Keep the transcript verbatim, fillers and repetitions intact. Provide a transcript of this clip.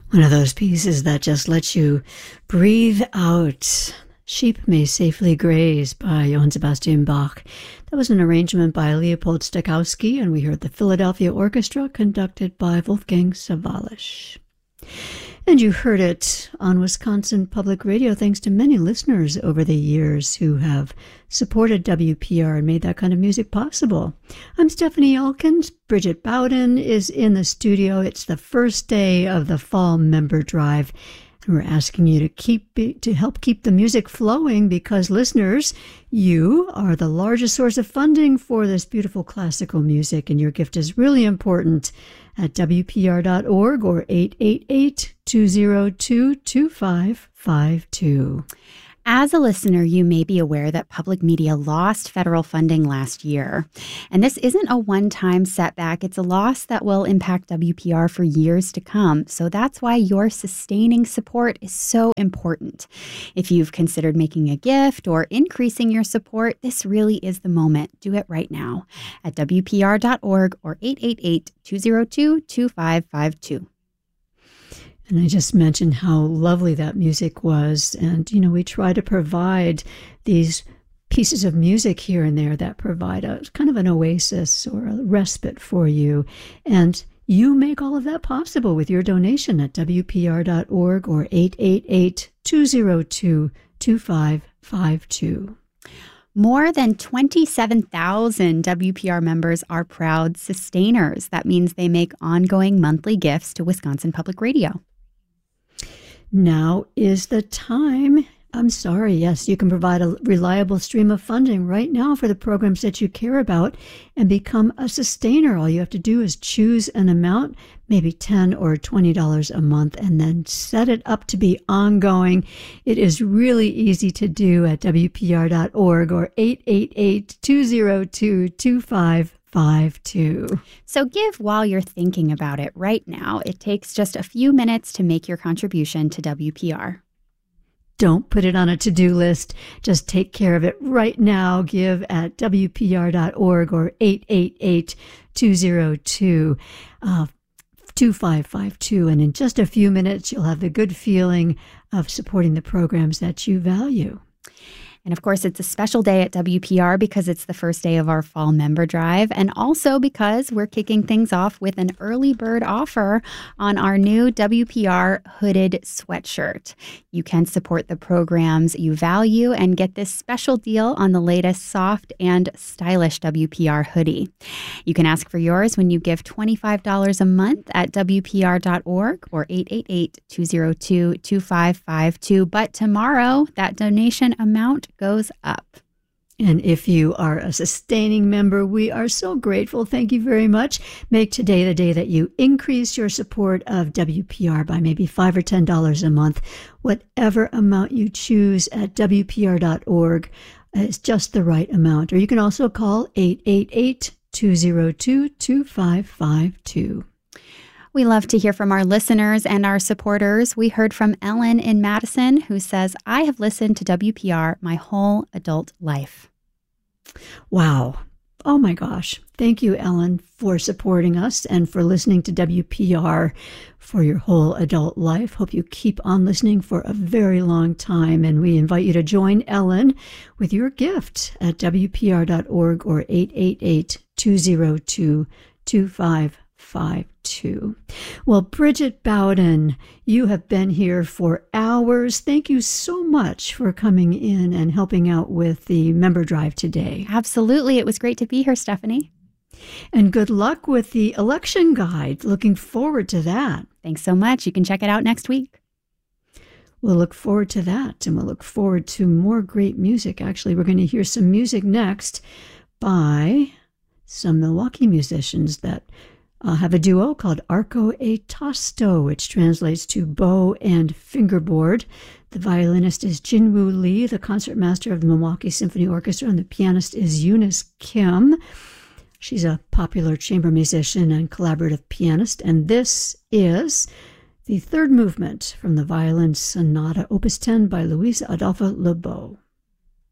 One of those pieces that just lets you breathe out. Sheep May Safely Graze by Johann Sebastian Bach. That was an arrangement by Leopold Stokowski, and we heard the Philadelphia Orchestra conducted by Wolfgang Sawallisch. And you heard it on Wisconsin Public Radio thanks to many listeners over the years who have supported W P R and made that kind of music possible. I'm Stephanie Elkins. Bridget Bowden is in the studio. It's the first day of the Fall Member Drive. And we're asking you to keep to help keep the music flowing because, listeners, you are the largest source of funding for this beautiful classical music, and your gift is really important at W P R dot org or eight eight eight, two zero two, two five five two. As a listener, you may be aware that public media lost federal funding last year. And this isn't a one-time setback. It's a loss that will impact W P R for years to come. So that's why your sustaining support is so important. If you've considered making a gift or increasing your support, this really is the moment. Do it right now at W P R dot org or eight eight eight, two zero two, two five five two. And I just mentioned how lovely that music was. And, you know, we try to provide these pieces of music here and there that provide a kind of an oasis or a respite for you. And you make all of that possible with your donation at W P R dot org or eight eight eight, two zero two, two five five two. More than twenty-seven thousand W P R members are proud sustainers. That means they make ongoing monthly gifts to Wisconsin Public Radio. Now is the time. I'm sorry. Yes, you can provide a reliable stream of funding right now for the programs that you care about and become a sustainer. All you have to do is choose an amount, maybe ten dollars or twenty dollars a month, and then set it up to be ongoing. It is really easy to do at W P R dot org or eight eight eight, two zero two, two five five two. So give while you're thinking about it right now. It takes just a few minutes to make your contribution to W P R. Don't put it on a to-do list. Just take care of it right now. Give at W P R dot org or eight eight eight, two zero two, two five five two. And in just a few minutes, you'll have the good feeling of supporting the programs that you value. And of course, it's a special day at W P R because it's the first day of our fall member drive, and also because we're kicking things off with an early bird offer on our new W P R hooded sweatshirt. You can support the programs you value and get this special deal on the latest soft and stylish W P R hoodie. You can ask for yours when you give twenty-five dollars a month at W P R dot org or eight eight eight, two zero two, two five five two. But tomorrow, that donation amount goes up. And if you are a sustaining member, we are so grateful. Thank you very much. Make today the day that you increase your support of W P R by maybe five or ten dollars a month. Whatever amount you choose at W P R dot org is just the right amount. Or you can also call eight eight eight, two zero two, two five five two. We love to hear from our listeners and our supporters. We heard from Ellen in Madison, who says, I have listened to W P R my whole adult life. Wow. Oh my gosh. Thank you, Ellen, for supporting us and for listening to W P R for your whole adult life. Hope you keep on listening for a very long time. And we invite you to join Ellen with your gift at W P R dot org or eight eight eight, two zero two, two five five two. Well, Bridget Bowden, you have been here for hours. Thank you so much for coming in and helping out with the member drive today. Absolutely. It was great to be here, Stephanie. And good luck with the election guide. Looking forward to that. Thanks so much. You can check it out next week. We'll look forward to that, and we'll look forward to more great music. Actually, we're going to hear some music next by some Milwaukee musicians that Uh, have a duo called Arco e Tasto, which translates to bow and fingerboard. The violinist is Jinwoo Lee, the concertmaster of the Milwaukee Symphony Orchestra, and the pianist is Eunice Kim. She's a popular chamber musician and collaborative pianist, and this is the third movement from the Violin Sonata, Opus ten by Luis Adolfo Lebeau.